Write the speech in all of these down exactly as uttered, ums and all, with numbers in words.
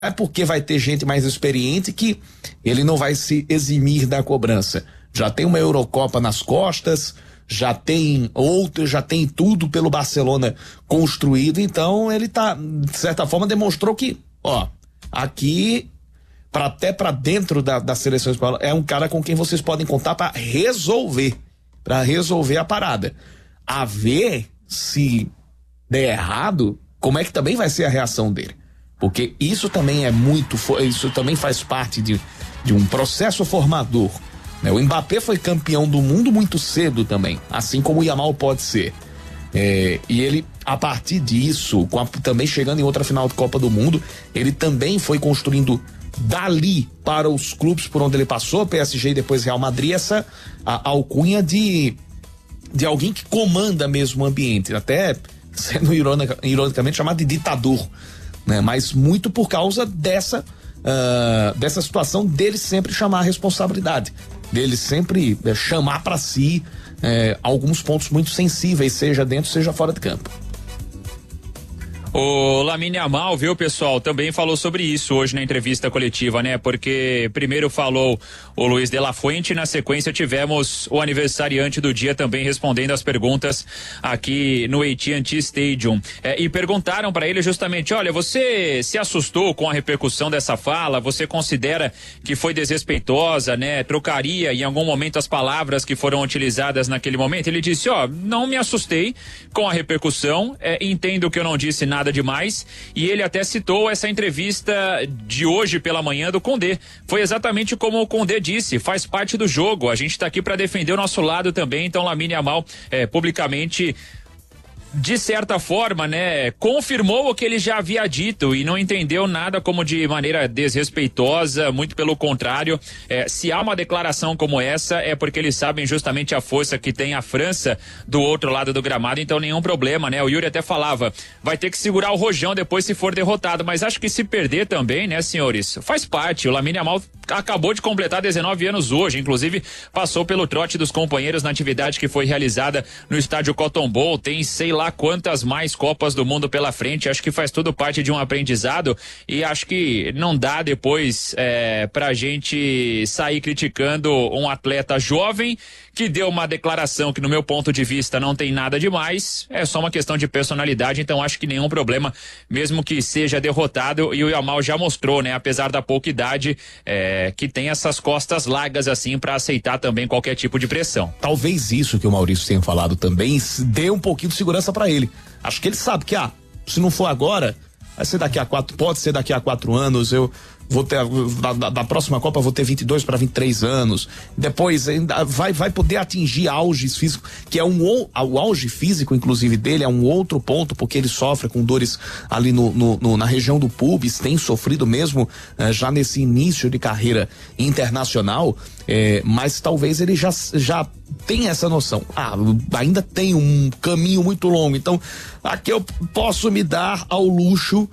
é porque vai ter gente mais experiente que ele não vai se eximir da cobrança. Já tem uma Eurocopa nas costas, já tem outro, já tem tudo pelo Barcelona construído, então ele tá, de certa forma, demonstrou que, ó, aqui, pra, até para dentro da, da seleção espanhola, é um cara com quem vocês podem contar para resolver, para resolver a parada. A ver se der errado, como é que também vai ser a reação dele. Porque isso também é muito, isso também faz parte de, de um processo formador. Né? O Mbappé foi campeão do mundo muito cedo também, assim como o Yamal pode ser. É, e ele, a partir disso, com a, também chegando em outra final de Copa do Mundo, ele também foi construindo dali para os clubes por onde ele passou, P S G e depois Real Madrid, essa a, a alcunha de, de alguém que comanda mesmo o ambiente, até sendo ironica, ironicamente chamado de ditador. Né? Mas muito por causa dessa uh, dessa situação dele sempre chamar a responsabilidade, dele sempre uh, chamar para si uh, alguns pontos muito sensíveis, seja dentro, seja fora de campo. O Lamine Yamal, viu, pessoal, também falou sobre isso hoje na entrevista coletiva, né? Porque primeiro falou o Luiz de la Fuente, na sequência tivemos o aniversariante do dia também respondendo as perguntas aqui no A T and T Stadium. É, e perguntaram para ele justamente, olha, você se assustou com a repercussão dessa fala? Você considera que foi desrespeitosa, né? Trocaria em algum momento as palavras que foram utilizadas naquele momento? Ele disse, ó, não me assustei com a repercussão, é, entendo que eu não disse nada nada demais, e ele até citou essa entrevista de hoje pela manhã do Condé. Foi exatamente como o Condé disse, faz parte do jogo, a gente tá aqui para defender o nosso lado também, então Lamine Yamal é, publicamente, de certa forma, né, confirmou o que ele já havia dito e não entendeu nada como de maneira desrespeitosa, muito pelo contrário. É, se há uma declaração como essa, é porque eles sabem justamente a força que tem a França do outro lado do gramado, então nenhum problema, né? O Yuri até falava, vai ter que segurar o rojão depois se for derrotado, mas acho que se perder também, né, senhores, faz parte. O Lamine Yamal acabou de completar dezenove anos hoje, inclusive passou pelo trote dos companheiros na atividade que foi realizada no estádio Cotton Bowl, tem sei lá quantas mais Copas do Mundo pela frente, acho que faz tudo parte de um aprendizado e acho que não dá depois é, pra gente sair criticando um atleta jovem que deu uma declaração que no meu ponto de vista não tem nada demais, é só uma questão de personalidade, então acho que nenhum problema, mesmo que seja derrotado, e o Yamal já mostrou, né, apesar da pouca idade, é, que tem essas costas largas assim para aceitar também qualquer tipo de pressão. Talvez isso que o Maurício tenha falado também dê um pouquinho de segurança para ele. Acho que ele sabe que, ah, se não for agora, vai ser daqui a quatro, pode ser daqui a quatro anos, eu vou ter, da, da próxima Copa eu vou ter vinte e dois para vinte e três anos, depois ainda vai, vai poder atingir auges físicos, que é um, o auge físico, inclusive, dele é um outro ponto, porque ele sofre com dores ali no, no, no na região do pubis, tem sofrido mesmo eh, já nesse início de carreira internacional, eh, mas talvez ele já, já tenha essa noção, ah, ainda tem um caminho muito longo, então aqui eu posso me dar ao luxo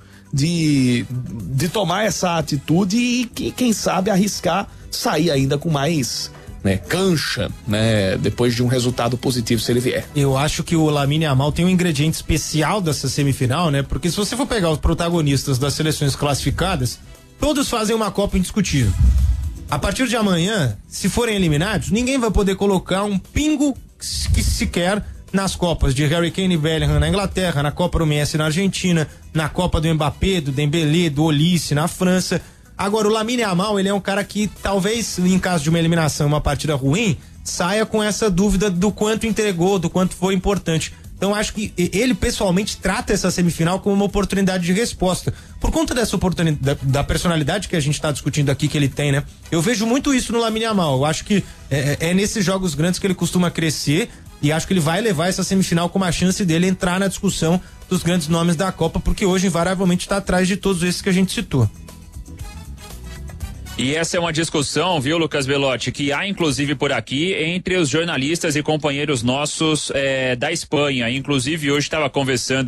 de, de tomar essa atitude e que, quem sabe arriscar sair ainda com mais, né, cancha, né, depois de um resultado positivo se ele vier. Eu acho que o Lamine Yamal tem um ingrediente especial dessa semifinal, né, porque se você for pegar os protagonistas das seleções classificadas, todos fazem uma Copa indiscutível. A partir de amanhã, se forem eliminados, ninguém vai poder colocar um pingo que sequer nas Copas de Harry Kane e Bellingham na Inglaterra, na Copa do Messi na Argentina, na Copa do Mbappé, do Dembélé, do Olise na França. Agora, o Lamine Yamal, ele é um cara que talvez, em caso de uma eliminação, uma partida ruim, saia com essa dúvida do quanto entregou, do quanto foi importante. Então, acho que ele pessoalmente trata essa semifinal como uma oportunidade de resposta. Por conta dessa oportunidade, da personalidade que a gente está discutindo aqui, que ele tem, né? Eu vejo muito isso no Lamine Yamal. Eu acho que é, é nesses jogos grandes que ele costuma crescer. E acho que ele vai levar essa semifinal com uma chance dele entrar na discussão dos grandes nomes da Copa, porque hoje invariavelmente está atrás de todos esses que a gente citou. E essa é uma discussão, viu, Lucas Belotti, que há inclusive por aqui entre os jornalistas e companheiros nossos é, da Espanha. Inclusive hoje estava conversando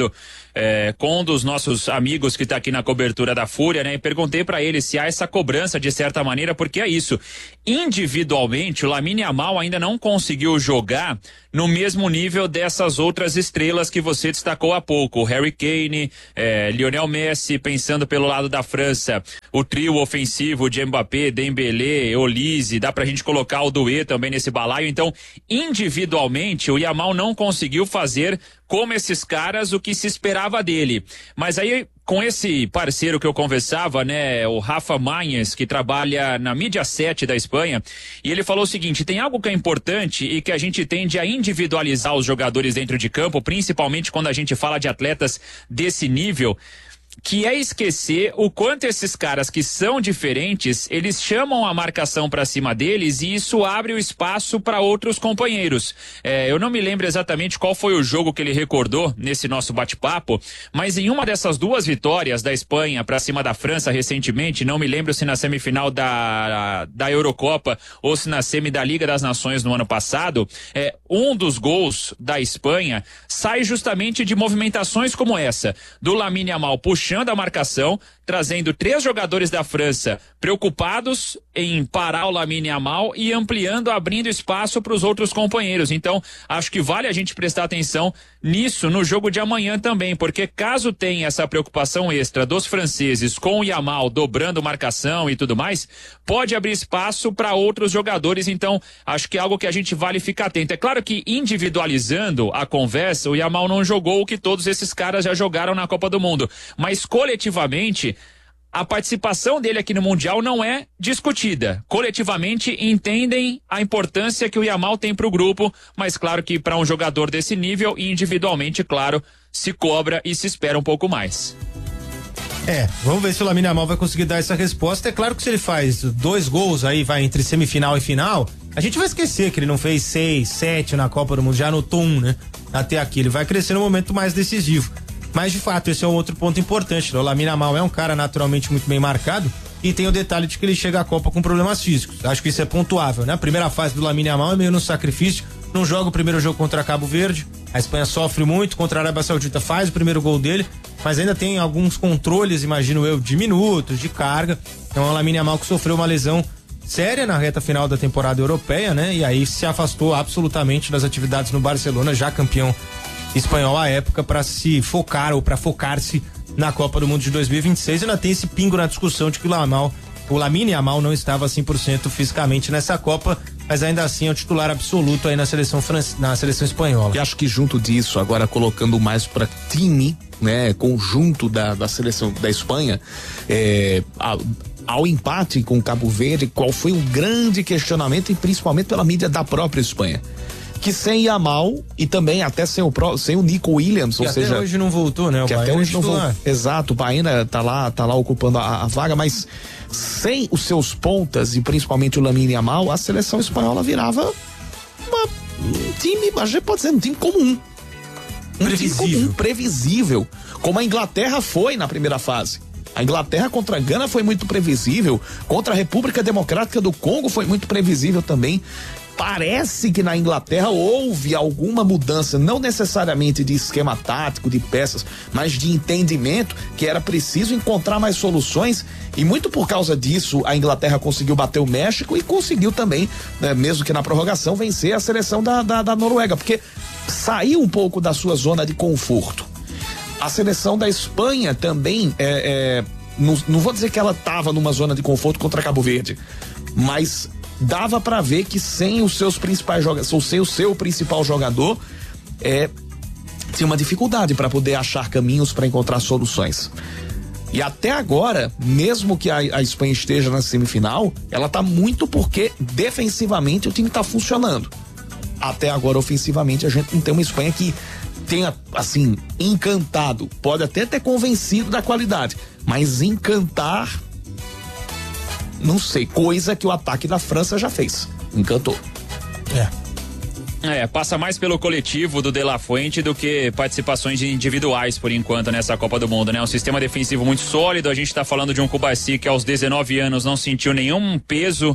é, com um dos nossos amigos que está aqui na cobertura da Fúria, né? E perguntei para ele se há essa cobrança de certa maneira, porque é isso. Individualmente, o Lamine Yamal ainda não conseguiu jogar no mesmo nível dessas outras estrelas que você destacou há pouco. O Harry Kane, é, Lionel Messi, pensando pelo lado da França, o trio ofensivo de Mbappé, Dembélé, Olise, dá pra gente colocar o Doué também nesse balaio. Então, individualmente, o Yamal não conseguiu fazer como esses caras o que se esperava dele. Mas aí, com esse parceiro que eu conversava, né, o Rafa Manhas, que trabalha na Mídia sete da Espanha, e ele falou o seguinte: tem algo que é importante e que a gente tende a individualizar os jogadores dentro de campo, principalmente quando a gente fala de atletas desse nível, que é esquecer o quanto esses caras que são diferentes, eles chamam a marcação para cima deles e isso abre o espaço para outros companheiros. É, eu não me lembro exatamente qual foi o jogo que ele recordou nesse nosso bate-papo, mas em uma dessas duas vitórias da Espanha para cima da França recentemente, não me lembro se na semifinal da, da Eurocopa ou se na semi da Liga das Nações no ano passado, é, um dos gols da Espanha sai justamente de movimentações como essa, do Lamine Yamal puxando a marcação, trazendo três jogadores da França preocupados em parar o Lamine Yamal e ampliando, abrindo espaço para os outros companheiros. Então, acho que vale a gente prestar atenção nisso no jogo de amanhã também, porque caso tenha essa preocupação extra dos franceses com o Yamal dobrando marcação e tudo mais, pode abrir espaço para outros jogadores. Então, acho que é algo que a gente vale ficar atento. É claro que individualizando a conversa, o Yamal não jogou o que todos esses caras já jogaram na Copa do Mundo, mas coletivamente a participação dele aqui no Mundial não é discutida. Coletivamente entendem a importância que o Yamal tem para o grupo, mas claro que para um jogador desse nível e individualmente, claro, se cobra e se espera um pouco mais. É, vamos ver se o Lamine Yamal vai conseguir dar essa resposta. É claro que se ele faz dois gols aí, vai entre semifinal e final, a gente vai esquecer que ele não fez seis, sete na Copa do Mundo, já anotou um, né? Até aqui, ele vai crescer no momento mais decisivo. Mas, de fato, esse é um outro ponto importante. O Lamine Yamal é um cara naturalmente muito bem marcado e tem o detalhe de que ele chega à Copa com problemas físicos. Acho que isso é pontuável, né? A primeira fase do Lamine Yamal é meio no sacrifício. Não joga o primeiro jogo contra Cabo Verde. A Espanha sofre muito. Contra a Arábia Saudita faz o primeiro gol dele, mas ainda tem alguns controles, imagino eu, de minutos, de carga. Então, é o Lamine Yamal que sofreu uma lesão séria na reta final da temporada europeia, né? E aí se afastou absolutamente das atividades no Barcelona, já campeão espanhol à época, para se focar ou para focar-se na Copa do Mundo de dois mil e vinte e seis. Ainda tem esse pingo na discussão de que o Yamal, o Lamine Yamal não estava cem por cento fisicamente nessa Copa, mas ainda assim é o titular absoluto aí na seleção france... na seleção espanhola. E acho que junto disso, agora colocando mais para time, né, conjunto da, da seleção da Espanha, é, a, ao empate com o Cabo Verde, qual foi um grande questionamento, e principalmente pela mídia da própria Espanha, que sem Yamal e também até sem o, sem o Nico Williams, que ou até seja, hoje não voltou, né? O que até hoje não voltou. Exato, o Baena tá lá, tá lá ocupando a, a vaga, mas sem os seus pontas e principalmente o Lamine Yamal, a seleção espanhola virava uma, um time, a gente pode dizer, um time comum. Um previsível. time comum, previsível, como a Inglaterra foi na primeira fase. A Inglaterra contra a Gana foi muito previsível, contra a República Democrática do Congo foi muito previsível também. Parece que na Inglaterra houve alguma mudança, não necessariamente de esquema tático, de peças, mas de entendimento que era preciso encontrar mais soluções, e muito por causa disso a Inglaterra conseguiu bater o México e conseguiu também, né, mesmo que na prorrogação, vencer a seleção da, da, da Noruega, porque saiu um pouco da sua zona de conforto. A seleção da Espanha também, é, é, não, não vou dizer que ela estava numa zona de conforto contra Cabo Verde, mas dava para ver que sem os seus principais jogadores, ou sem o seu principal jogador, é, tinha uma dificuldade para poder achar caminhos para encontrar soluções. E até agora, mesmo que a, a Espanha esteja na semifinal, ela tá muito porque defensivamente o time tá funcionando. Até agora, ofensivamente, a gente não tem uma Espanha que tenha, assim, encantado. Pode até ter convencido da qualidade, mas encantar, não sei, coisa que o ataque da França já fez. Encantou. É. É, passa mais pelo coletivo do De La Fuente do que participações individuais por enquanto nessa Copa do Mundo, né? Um sistema defensivo muito sólido. A gente tá falando de um Cubarsí que aos dezenove anos não sentiu nenhum peso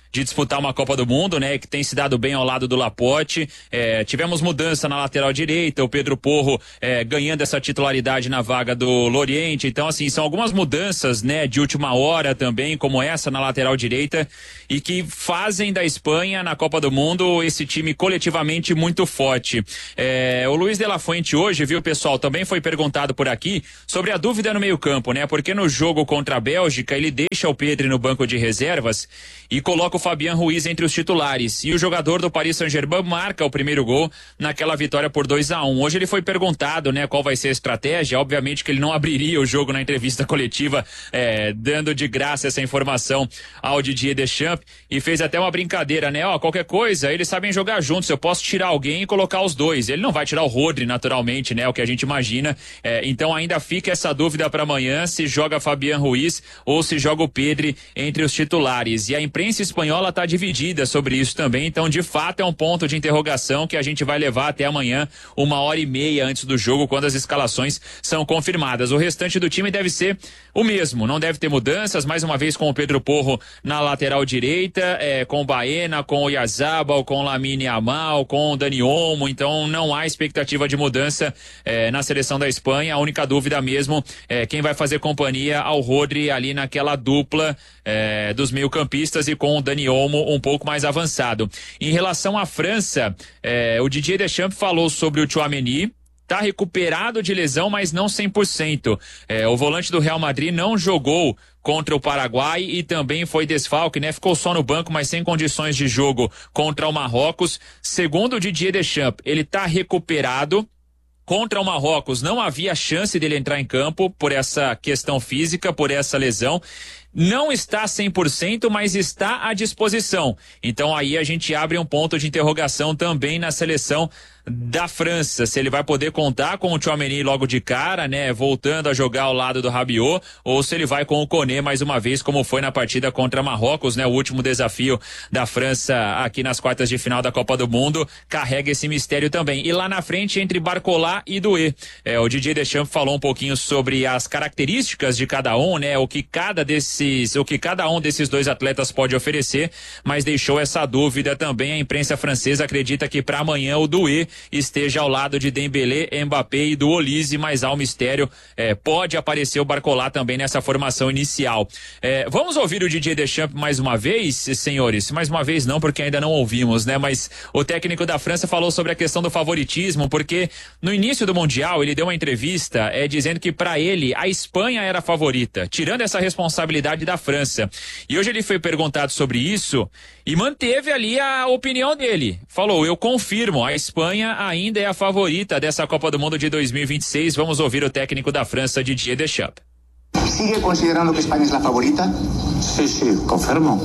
de disputar uma Copa do Mundo, né? Que tem se dado bem ao lado do Laporte. É, tivemos mudança na lateral direita, o Pedro Porro é, ganhando essa titularidade na vaga do Loriente. Então, assim, são algumas mudanças, né? De última hora também, como essa na lateral direita, e que fazem da Espanha na Copa do Mundo esse time coletivamente muito forte. É, o Luiz de la Fuente hoje, viu, pessoal, também foi perguntado por aqui sobre a dúvida no meio-campo, né? Porque no jogo contra a Bélgica ele deixa o Pedri no banco de reservas e coloca o Fabián Ruiz entre os titulares. E o jogador do Paris Saint-Germain marca o primeiro gol naquela vitória por dois a um. Hoje ele foi perguntado, né, qual vai ser a estratégia. Obviamente que ele não abriria o jogo na entrevista coletiva, é, dando de graça essa informação ao Didier Deschamps, e fez até uma brincadeira, né? Ó, qualquer coisa, eles sabem jogar juntos, eu posso tirar alguém e colocar os dois. Ele não vai tirar o Rodri, naturalmente, né? O que a gente imagina. É, então ainda fica essa dúvida para amanhã, se joga Fabián Ruiz ou se joga o Pedri entre os titulares. E a imprensa espanhola está dividida sobre isso também, então de fato é um ponto de interrogação que a gente vai levar até amanhã, uma hora e meia antes do jogo, quando as escalações são confirmadas. O restante do time deve ser o mesmo, não deve ter mudanças, mais uma vez com o Pedro Porro na lateral direita, é, com o Baena, com o Oyarzabal, com o Lamine Yamal, com o Dani Olmo. Então não há expectativa de mudança é, na seleção da Espanha. A única dúvida mesmo é quem vai fazer companhia ao Rodri ali naquela dupla é, dos meio-campistas, e com o Dani Olmo um pouco mais avançado. Em relação à França, é, o Didier Deschamps falou sobre o Tchouaméni. Tá recuperado de lesão, mas não cem por cento. É, o volante do Real Madrid não jogou contra o Paraguai e também foi desfalque, né? Ficou só no banco, mas sem condições de jogo contra o Marrocos. Segundo o Didier Deschamps, ele tá recuperado. Contra o Marrocos não havia chance dele entrar em campo por essa questão física, por essa lesão. Não está cem por cento, mas está à disposição. Então aí a gente abre um ponto de interrogação também na seleção da França, se ele vai poder contar com o Tchouaméni logo de cara, né, voltando a jogar ao lado do Rabiot, ou se ele vai com o Koné mais uma vez, como foi na partida contra Marrocos, né, o último desafio da França aqui nas quartas de final da Copa do Mundo, carrega esse mistério também. E lá na frente, entre Barcola e Doué, é, o Didier Deschamps falou um pouquinho sobre as características de cada um, né, o que cada desses, o que cada um desses dois atletas pode oferecer, mas deixou essa dúvida também. A imprensa francesa acredita que para amanhã o Doué esteja ao lado de Dembélé, Mbappé e do Olise, mas há um mistério, é, pode aparecer o Barcola também nessa formação inicial. É, vamos ouvir o Didier Deschamps mais uma vez, senhores? Mais uma vez não, porque ainda não ouvimos, né? Mas o técnico da França falou sobre a questão do favoritismo, porque no início do Mundial ele deu uma entrevista é, dizendo que para ele a Espanha era a favorita, tirando essa responsabilidade da França. E hoje ele foi perguntado sobre isso e manteve ali a opinião dele. Falou, eu confirmo, a Espanha ainda é a favorita dessa Copa do Mundo de dois mil e vinte e seis. Vamos ouvir o técnico da França, Didier Deschamps. ¿Sigue considerando que España es la favorita? Sí, sí, confirmo.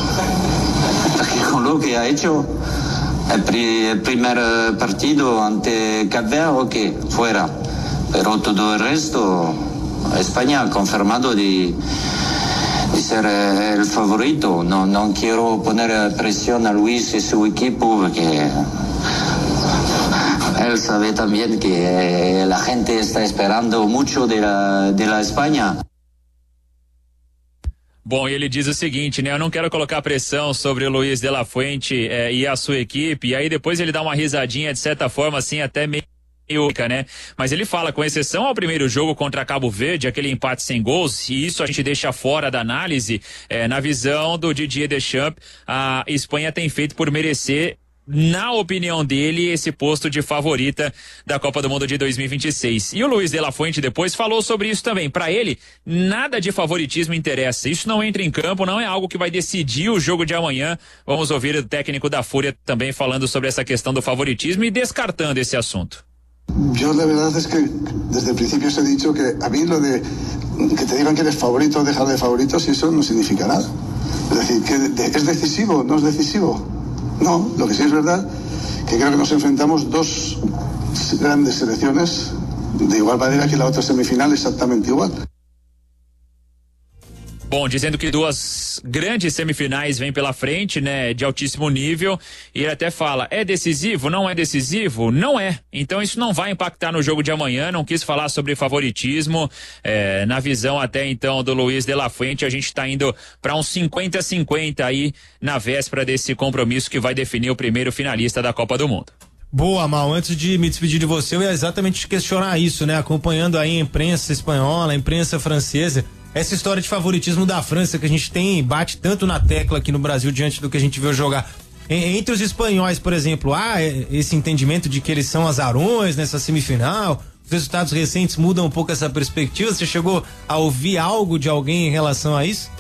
Con lo que ha hecho el, pri el primer partido ante Cap Verde, ok, fuera. Pero todo el resto, España ha confirmado de, de ser el favorito. No, no quiero poner presión a Luis y su equipo porque él sabe también que la gente está esperando mucho de la, de la España. Bom, e ele diz o seguinte, né? Eu não quero colocar pressão sobre o Luiz de la Fuente é, e a sua equipe. E aí depois ele dá uma risadinha, de certa forma, assim, até meio... né? Mas ele fala, com exceção ao primeiro jogo contra Cabo Verde, aquele empate sem gols, e isso a gente deixa fora da análise, é, na visão do Didier Deschamps, a Espanha tem feito por merecer, na opinião dele, esse posto de favorita da Copa do Mundo de dois mil e vinte e seis. E o Luiz de la Fuente depois falou sobre isso também. Para ele, nada de favoritismo interessa. Isso não entra em campo, não é algo que vai decidir o jogo de amanhã. Vamos ouvir o técnico da Fúria também falando sobre essa questão do favoritismo e descartando esse assunto. Yo la verdad es que desde el principio os he dicho que a mí lo de que te digan que eres favorito o dejar de favoritos, eso no significa nada. Es decir, que de, es decisivo, no es decisivo. No, lo que sí es verdad que creo que nos enfrentamos dos grandes selecciones de igual manera que la otra semifinal exactamente igual. Bom, dizendo que duas grandes semifinais vêm pela frente, né, de altíssimo nível, e ele até fala, é decisivo? Não é decisivo? Não é. Então isso não vai impactar no jogo de amanhã, não quis falar sobre favoritismo, é, na visão até então do Luiz de la Fuente, a gente está indo para uns cinquenta a cinquenta aí na véspera desse compromisso que vai definir o primeiro finalista da Copa do Mundo. Boa, Mal, antes de me despedir de você, eu ia exatamente questionar isso, né, acompanhando aí a imprensa espanhola, a imprensa francesa, essa história de favoritismo da França que a gente tem, bate tanto na tecla aqui no Brasil diante do que a gente viu jogar. Entre os espanhóis, por exemplo, há esse entendimento de que eles são azarões nessa semifinal, os resultados recentes mudam um pouco essa perspectiva, você chegou a ouvir algo de alguém em relação a isso?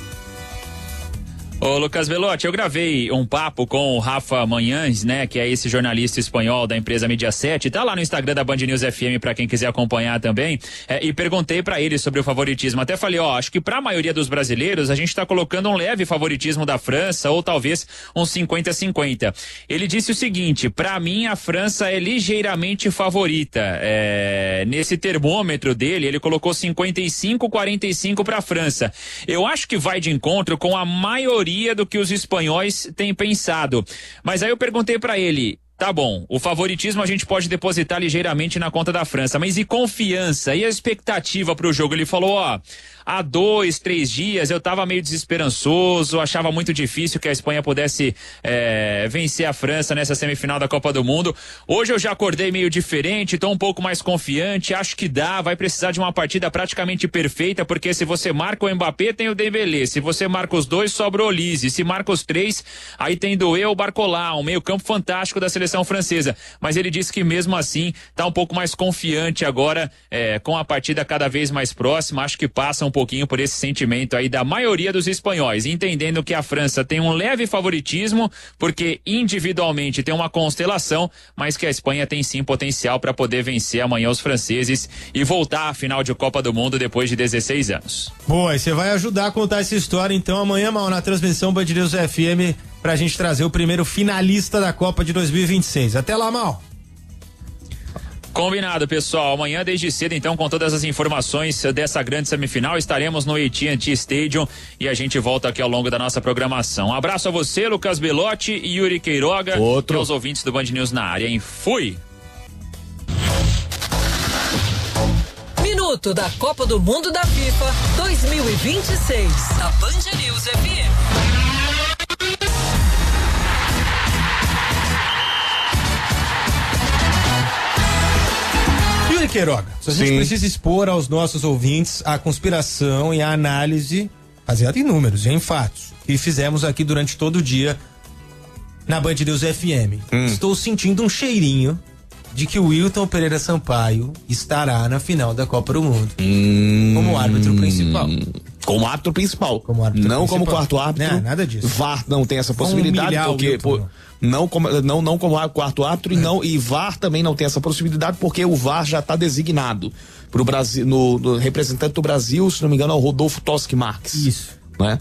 Ô Lucas Belotti, eu gravei um papo com o Rafa Manhães, né, que é esse jornalista espanhol da empresa Mediaset, tá lá no Instagram da Band News F M para quem quiser acompanhar também, é, e perguntei para ele sobre o favoritismo, até falei, ó, acho que para a maioria dos brasileiros a gente tá colocando um leve favoritismo da França ou talvez um cinquenta a cinquenta. Ele disse o seguinte, para mim a França é ligeiramente favorita, é, nesse termômetro dele ele colocou cinquenta e cinco a quarenta e cinco para a França. Eu acho que vai de encontro com a maioria do que os espanhóis têm pensado. Mas aí eu perguntei para ele, tá bom, o favoritismo a gente pode depositar ligeiramente na conta da França, mas e confiança, e a expectativa pro jogo? Ele falou, ó, há dois, três dias eu tava meio desesperançoso, achava muito difícil que a Espanha pudesse é, vencer a França nessa semifinal da Copa do Mundo. Hoje eu já acordei meio diferente, tô um pouco mais confiante, acho que dá, vai precisar de uma partida praticamente perfeita, porque se você marca o Mbappé, tem o Dembélé, se você marca os dois, sobra o Olise, se marca os três, aí tem Doué ou Barcola, um meio campo fantástico da seleção francesa, mas ele disse que mesmo assim tá um pouco mais confiante agora, é, com a partida cada vez mais próxima, acho que passa um pouquinho por esse sentimento aí da maioria dos espanhóis, entendendo que a França tem um leve favoritismo, porque individualmente tem uma constelação, mas que a Espanha tem sim potencial para poder vencer amanhã os franceses e voltar à final de Copa do Mundo depois de dezesseis anos. Boa, e você vai ajudar a contar essa história então amanhã, Mal, na transmissão Band News F M, pra gente trazer o primeiro finalista da Copa de dois mil e vinte e seis. Até lá, Mal. Combinado, pessoal. Amanhã, desde cedo, então, com todas as informações dessa grande semifinal, estaremos no A T and T Stadium e a gente volta aqui ao longo da nossa programação. Um abraço a você, Lucas Belotti e Yuri Queiroga. Outro. E aos ouvintes do Band News na área, hein? Fui! Minuto da Copa do Mundo da FIFA dois mil e vinte e seis. Da Band News F M. Yuri Queiroga, a gente Sim. precisa expor aos nossos ouvintes a conspiração e a análise baseada em números e em fatos que fizemos aqui durante todo o dia na Band News F M. Hum. Estou sentindo um cheirinho de que o Wilton Pereira Sampaio estará na final da Copa do Mundo Hum, como árbitro principal. Como árbitro principal. Como árbitro não principal. como quarto árbitro. Não, nada disso. V A R não tem essa possibilidade, humilhar o porque Wilton, pô, não. não como não não como quarto árbitro e não e V A R também não tem essa possibilidade, porque o V A R já está designado para o Brasil, no, no representante do Brasil, se não me engano, é o Rodolfo Toschi Marques. Isso. Né?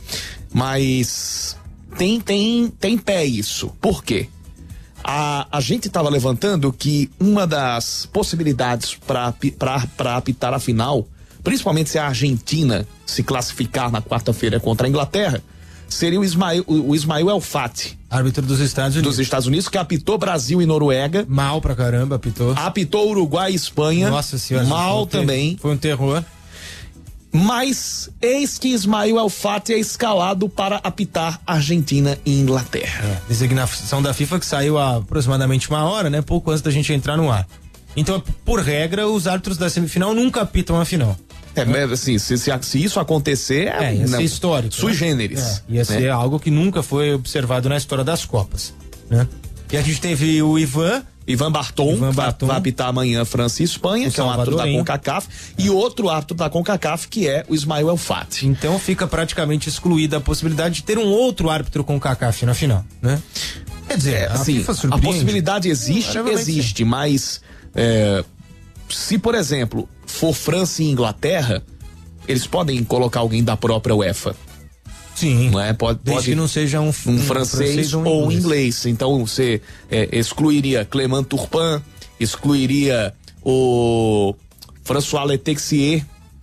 Mas tem tem tem pé isso. Por quê? A, a gente estava levantando que uma das possibilidades para apitar a final, principalmente se a Argentina se classificar na quarta-feira contra a Inglaterra, seria o Ismael, o Ismael El Fati, Árbitro dos Estados Unidos. dos Estados Unidos, que apitou Brasil e Noruega, Mal pra caramba, apitou. apitou Uruguai e Espanha, Nossa senhora. mal foi um ter- também, Foi um terror. mas eis que Ismael El Fati é escalado para apitar Argentina e Inglaterra. É, designação da FIFA que saiu há aproximadamente uma hora, né? Pouco antes da gente entrar no ar. Então, por regra, os árbitros da semifinal nunca apitam a final. É, mas assim, se, se, se isso acontecer, É, ia não, ser histórico. Sui né? generis. É, ia né? ser algo que nunca foi observado na história das Copas, né? E a gente teve o Ivan, Ivan Barton, Ivan vai- Barton. vai apitar amanhã França e Espanha, O que é um árbitro da salvadorenho. CONCACAF, e outro árbitro da CONCACAF, que é o Ismael El Fati. então fica praticamente excluída a possibilidade de ter um outro árbitro com CONCACAF na final, né? Quer dizer, a Assim, FIFA a surpreende. possibilidade existe, Provavelmente existe, mas é, se, por exemplo, for França e Inglaterra, eles podem colocar alguém da própria UEFA, Sim. não é? Pode, Desde pode que não seja um, um, francês, ou um inglês. Então você é, excluiria Clément Turpin, excluiria o François Letexier,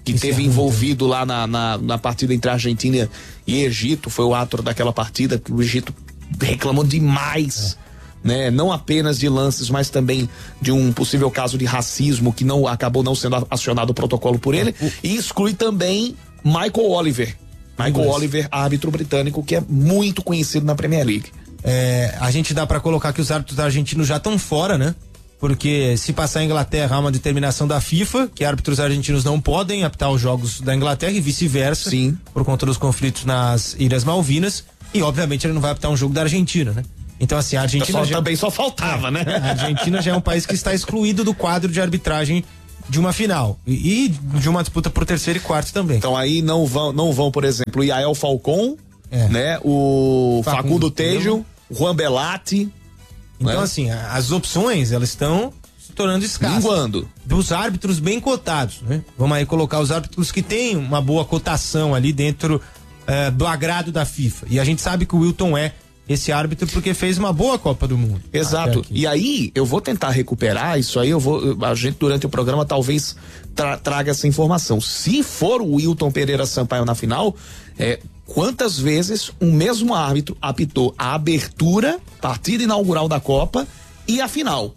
que esteve envolvido lá na, na, na partida entre Argentina e Egito, foi o ator daquela partida, que o Egito reclamou demais, é. né? Não apenas de lances, mas também de um possível caso de racismo que não acabou não sendo acionado o protocolo por ele, é. e exclui também Michael Oliver. Michael Inglês. Oliver, árbitro britânico, que é muito conhecido na Premier League. É, a gente dá pra colocar que os árbitros argentinos já estão fora, né? Porque se passar a Inglaterra há uma determinação da FIFA, que árbitros argentinos não podem apitar os jogos da Inglaterra e vice-versa. Sim. Por conta dos conflitos nas Ilhas Malvinas. E obviamente ele não vai apitar um jogo da Argentina, né? Então assim, a Argentina só, já... também só faltava, né? A Argentina já é um país que está excluído do quadro de arbitragem de uma final. E, e de uma disputa por terceiro e quarto também. Então aí não vão, não vão, por exemplo, o Yael Falcon, é. né? O Facundo, Facundo Tejo, o Juan Belatti. Então, né? assim, as opções, elas estão se tornando escassas. Linguando. Dos árbitros bem cotados, né? Vamos aí colocar os árbitros que têm uma boa cotação ali dentro uh, do agrado da FIFA. E a gente sabe que o Wilton é esse árbitro porque fez uma boa Copa do Mundo. Exato. E aí, eu vou tentar recuperar isso aí, eu vou, a gente durante o programa talvez tra traga essa informação. Se for o Wilton Pereira Sampaio na final, é... quantas vezes um mesmo árbitro apitou a abertura, partida inaugural da Copa e a final?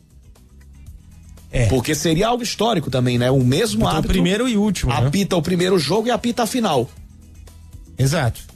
É. Porque seria algo histórico também, né? O mesmo apita árbitro. O primeiro e último. Apita né? o primeiro jogo e apita a final. Exato.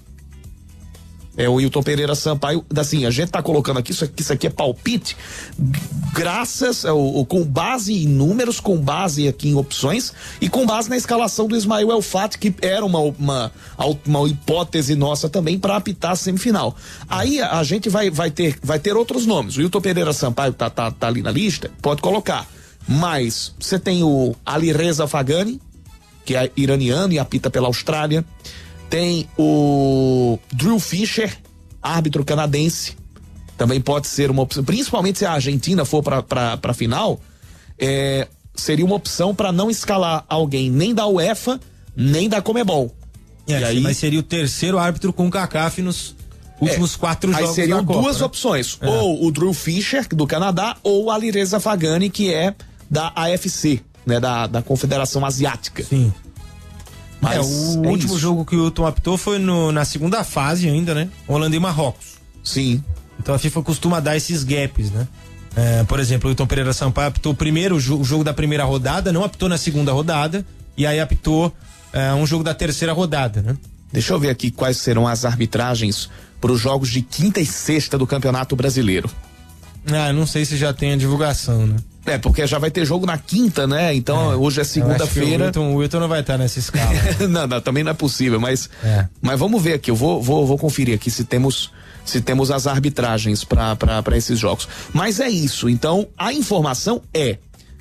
É o Wilton Pereira Sampaio, assim, a gente tá colocando aqui, isso aqui, isso aqui é palpite, graças, ao, com base em números, com base aqui em opções e com base na escalação do Ismael El Fati, que era uma, uma, uma hipótese nossa também para apitar a semifinal. Aí a, a gente vai, vai, ter, vai ter outros nomes, o Wilton Pereira Sampaio tá, tá, tá ali na lista, pode colocar, mas você tem o Alireza Fagani, que é iraniano e apita pela Austrália. Tem o Drew Fisher, árbitro canadense, também pode ser uma opção, principalmente se a Argentina for para para final, é, seria uma opção para não escalar alguém nem da UEFA, nem da Conmebol. É, e aí, mas seria o terceiro árbitro com o CACAF nos últimos é, quatro jogos. Aí seriam da Copa, duas né? opções, é. ou o Drew Fisher, do Canadá, ou o Alireza Fagani, que é da A F C, né, da, da Confederação Asiática. Sim. Mas é, o é último isso. jogo que o Wilton apitou foi no, na segunda fase ainda, né? Holanda e Marrocos. Sim. Então a FIFA costuma dar esses gaps, né? É, por exemplo, o Wilton Pereira Sampaio apitou o primeiro jo o jogo da primeira rodada, não apitou na segunda rodada, e aí apitou é, um jogo da terceira rodada, né? Deixa eu ver aqui quais serão as arbitragens para os jogos de quinta e sexta do Campeonato Brasileiro. Ah, não sei se já tem a divulgação, né? É, porque já vai ter jogo na quinta, né? Então, é, hoje é segunda-feira. O Wilton, o Wilton não vai estar nessa escala. não, não, também não é possível, mas é. mas vamos ver aqui, eu vou, vou, vou conferir aqui se temos se temos as arbitragens para esses jogos. Mas é isso, então a informação é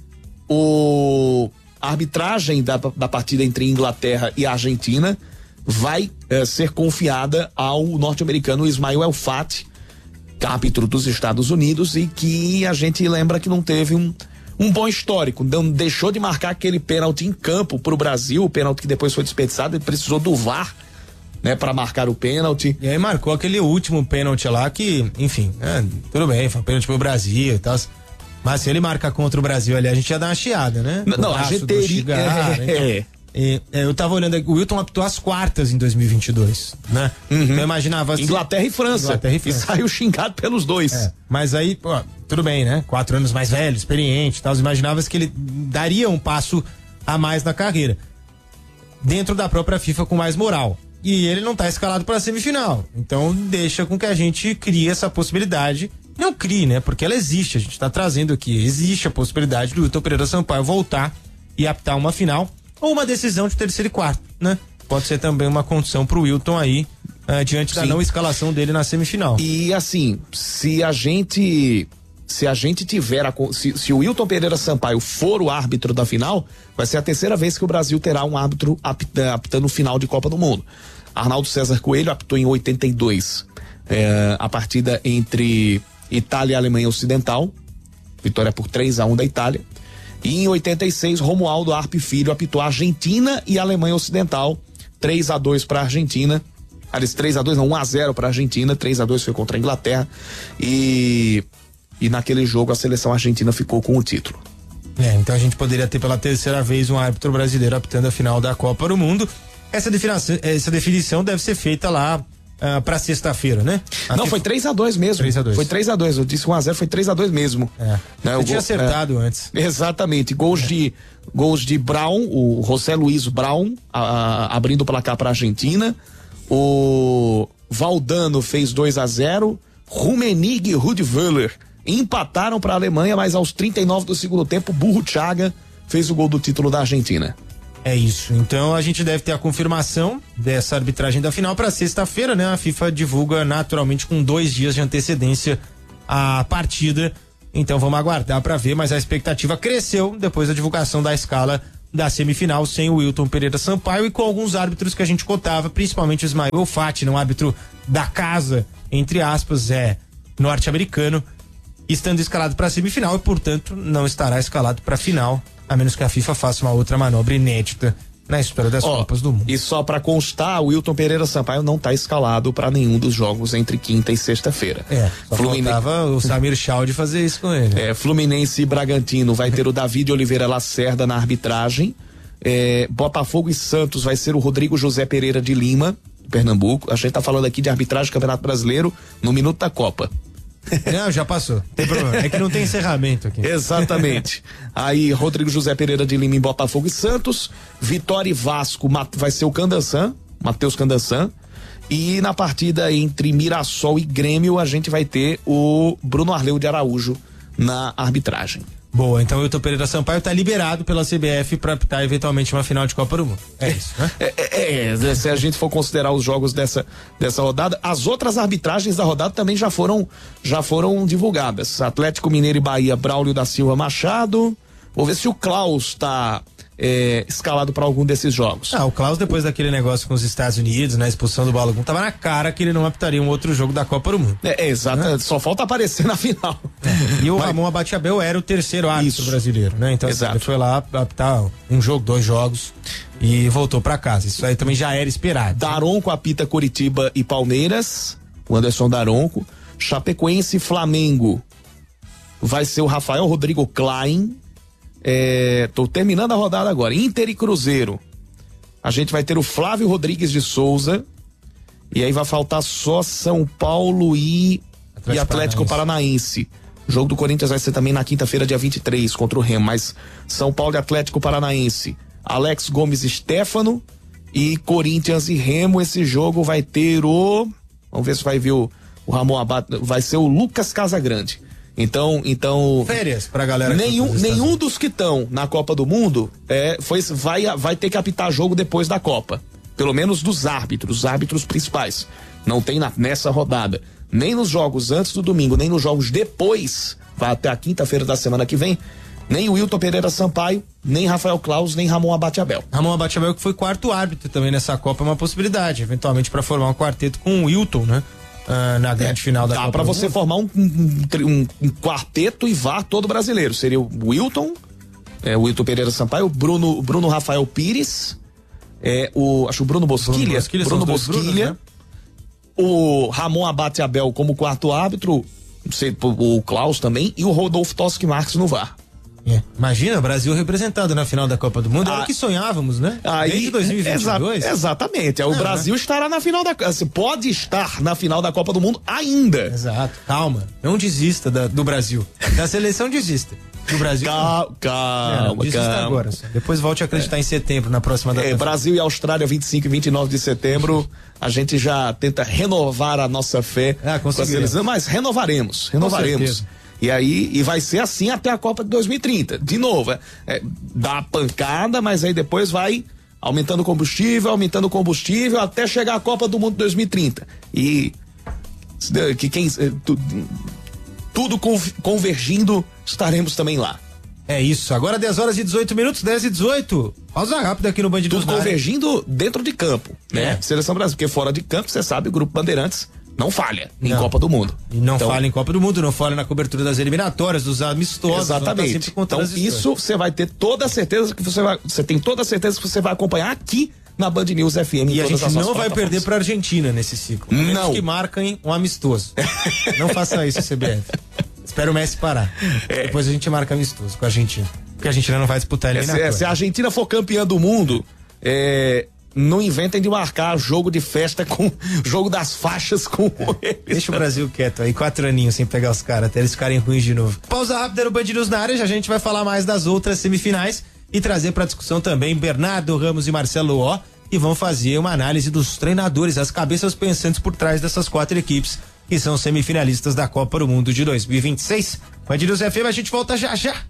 o a arbitragem da, da partida entre Inglaterra e Argentina vai é, ser confiada ao norte-americano Ismael El Fati, árbitro dos Estados Unidos, e que a gente lembra que não teve um, um bom histórico, não deixou de marcar aquele pênalti em campo pro Brasil, o pênalti que depois foi desperdiçado, ele precisou do V A R, né, para marcar o pênalti. E aí marcou aquele último pênalti lá que, enfim, é, tudo bem, foi um pênalti pro Brasil e tal, mas se ele marcar contra o Brasil ali, a gente ia dar uma chiada, né? Não, não a gente teria... Chigar, é, então, é. E, é, eu tava olhando, o Wilton apitou as quartas em dois mil e vinte e dois, né? Uhum. Eu imaginava assim, Inglaterra e França. Inglaterra e França. E saiu xingado pelos dois. É, mas aí, pô, tudo bem, né? Quatro anos mais velho, experiente e tal. Imaginava que ele daria um passo a mais na carreira. Dentro da própria FIFA com mais moral. E ele não tá escalado para a semifinal. Então deixa com que a gente crie essa possibilidade. Não crie, né? Porque ela existe. A gente tá trazendo aqui. Existe a possibilidade do Wilton Pereira Sampaio voltar e apitar uma final. Ou uma decisão de terceiro e quarto, né? Pode ser também uma condição pro Wilton aí, uh, diante Sim. da não escalação dele na semifinal. E assim, se a gente se a gente tiver a, se, se o Wilton Pereira Sampaio for o árbitro da final, vai ser a terceira vez que o Brasil terá um árbitro apitando, apitando final de Copa do Mundo. Arnaldo César Coelho apitou em oitenta e dois, é, a partida entre Itália e Alemanha Ocidental, vitória por três a um da Itália. E em oitenta e seis, Romualdo Arpe Filho apitou a Argentina e a Alemanha Ocidental, três a dois para a Argentina. Aliás, três a dois, não, um a zero para a Argentina, três a dois foi contra a Inglaterra. E, e naquele jogo a seleção argentina ficou com o título. É, então a gente poderia ter pela terceira vez um árbitro brasileiro apitando a final da Copa do Mundo. Essa definição, essa definição deve ser feita lá uh, pra sexta-feira, né? A Não, foi três a dois mesmo. três a dois. Foi três a dois. Eu disse um a zero, foi três a dois mesmo. É. Né, Eu tinha gol, acertado é, antes. Exatamente. Gols, é. de, gols de Brown, o José Luiz Brown, a, a, abrindo o placar pra Argentina. O Valdano fez dois a zero. Rummenigge e Rudi Völler empataram para a Alemanha, mas aos trinta e nove do segundo tempo, Burro Chaga fez o gol do título da Argentina. É isso. Então a gente deve ter a confirmação dessa arbitragem da final para sexta-feira, né? A FIFA divulga naturalmente com dois dias de antecedência a partida. Então vamos aguardar para ver, mas a expectativa cresceu depois da divulgação da escala da semifinal sem o Wilton Pereira Sampaio e com alguns árbitros que a gente cotava, principalmente o Ismael Olfati, um árbitro da casa, entre aspas, é norte-americano, estando escalado para a semifinal e, portanto, não estará escalado para a final, a menos que a FIFA faça uma outra manobra inédita na história das oh, Copas do Mundo. E só para constar, o Wilton Pereira Sampaio não está escalado para nenhum dos jogos entre quinta e sexta-feira. É, só Fluminense... faltava o Samir Chaldi fazer isso com ele. É, Fluminense e Bragantino vai ter o David Oliveira Lacerda na arbitragem. É, Botafogo e Santos vai ser o Rodrigo José Pereira de Lima, Pernambuco. A gente tá falando aqui de arbitragem do Campeonato Brasileiro no minuto da Copa. Não, já passou. Tem problema. É que não tem encerramento aqui. Exatamente. Aí, Rodrigo José Pereira de Lima em Botafogo e Santos. Vitória e Vasco vai ser o Candançan, Matheus Candançan. E na partida entre Mirassol e Grêmio, a gente vai ter o Bruno Arleu de Araújo na arbitragem. Boa, então o Wilton Pereira Sampaio tá liberado pela C B F para apitar eventualmente uma final de Copa do Mundo. É isso, né? É, é, é, se a gente for considerar os jogos dessa, dessa rodada, as outras arbitragens da rodada também já foram, já foram divulgadas. Atlético Mineiro e Bahia, Braulio da Silva Machado. Vou ver se o Klaus tá é, escalado para algum desses jogos. Ah, o Klaus, depois daquele negócio com os Estados Unidos, na expulsão do Balogun, tava na cara que ele não apitaria um outro jogo da Copa do Mundo. É, é exato, né? Só falta aparecer na final. É. E o Mas... Ramon Abate-Abel era o terceiro árbitro brasileiro, né? Então assim, ele foi lá apitar um jogo, dois jogos e voltou para casa. Isso aí também já era esperado. Daronco apita Coritiba e Palmeiras, o Anderson Daronco. Chapecoense e Flamengo vai ser o Rafael Rodrigo Klein. É, tô terminando a rodada agora. Inter e Cruzeiro, a gente vai ter o Flávio Rodrigues de Souza. E aí vai faltar só São Paulo e Atlético, e Atlético Paranaense. Paranaense. O jogo do Corinthians vai ser também na quinta-feira, dia vinte e três, contra o Remo. Mas São Paulo e Atlético Paranaense, Alex Gomes e Stefano. E Corinthians e Remo. Esse jogo vai ter o... Vamos ver se vai vir o, o Ramon Abate. Vai ser o Lucas Casagrande. Então, então. Férias pra galera. Nenhum, nenhum dos que estão na Copa do Mundo é, foi, vai, vai ter que apitar jogo depois da Copa. Pelo menos dos árbitros, os árbitros principais. Não tem na, nessa rodada. Nem nos jogos antes do domingo, nem nos jogos depois, vai até a quinta-feira da semana que vem. Nem o Wilton Pereira Sampaio, nem Rafael Klaus, nem Ramon Abate-Abel. Ramon Abate-Abel, que foi quarto árbitro também nessa Copa, é uma possibilidade, eventualmente para formar um quarteto com o Wilton, né? Uh, na grande é, final da dá Copa. Dá pra você mundo. formar um, um, um, um quarteto e V A R todo brasileiro. Seria o Wilton, é, o Wilton Pereira Sampaio, o Bruno, Bruno Rafael Pires, é, o, acho o Bruno Bosquilha, Bruno Bosquilha, Bruno Bosquilha Brunos, né? O Ramon Abate-Abel como quarto árbitro, não sei, o Klaus também, e o Rodolfo Toschi Marques no V A R. É. Imagina, o Brasil representado na final da Copa do Mundo, ah, era o que sonhávamos, né? Aí, desde dois mil e vinte e dois. Exa exatamente, o ah, Brasil né? estará na final da Copa, pode estar na final da Copa do Mundo ainda. Exato, calma, não desista da, do Brasil, da seleção desista. Do Brasil. Calma, calma, é, calma. Agora, depois volte a acreditar é. em setembro, na próxima data. É, Brasil e Austrália, vinte e cinco e vinte e nove de setembro, a gente já tenta renovar a nossa fé ah, com a seleção, mas renovaremos, renovaremos. E aí, e vai ser assim até a Copa de dois mil e trinta. De novo, é, é, dá a pancada, mas aí depois vai aumentando o combustível, aumentando o combustível, até chegar a Copa do Mundo de dois mil e trinta. E que quem tu, tudo convergindo, estaremos também lá. É isso, agora dez horas e dezoito minutos, dez e dezoito. Pausa rápida aqui no Band News. Tudo convergindo dentro de campo, né? É. Seleção Brasil, porque fora de campo, você sabe, o Grupo Bandeirantes não falha em não. Copa do Mundo. E não então, falha em Copa do Mundo, não falha na cobertura das eliminatórias, dos amistosos. Exatamente. Tá então isso você vai ter toda a certeza que você vai, você tem toda a certeza que você vai acompanhar aqui na Band News F M. E a gente não vai perder pra Argentina nesse ciclo. Não. Que marquem um amistoso. Não faça isso, C B F. Espera o Messi parar. É. Depois a gente marca amistoso com a Argentina. Porque a Argentina não vai disputar ele. Se, se a Argentina for campeã do mundo, é, não inventem de marcar jogo de festa com jogo das faixas com eles. Deixa o Brasil quieto aí, quatro aninhos sem pegar os caras, até eles ficarem ruins de novo. Pausa rápida no Band News na área, já a gente vai falar mais das outras semifinais e trazer pra discussão também Bernardo Ramos e Marcelo Ó, e vão fazer uma análise dos treinadores, as cabeças pensantes por trás dessas quatro equipes que são semifinalistas da Copa do Mundo de dois mil e vinte e seis. Band News F M, a gente volta já já.